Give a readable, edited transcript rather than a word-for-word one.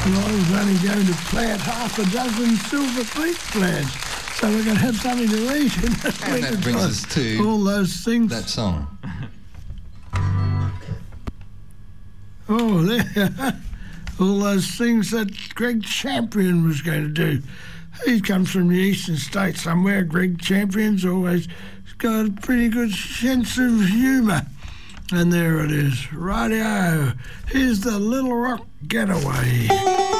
And I was only going to plant half a dozen silver creek plants, so we could have something to eat. And that brings us to all those things. That song. Oh, there. All those things that Greg Champion was going to do. He comes from the eastern states somewhere. Greg Champion's always got a pretty good sense of humour. And there it is. Rightio. Here's the Little Rock Getaway.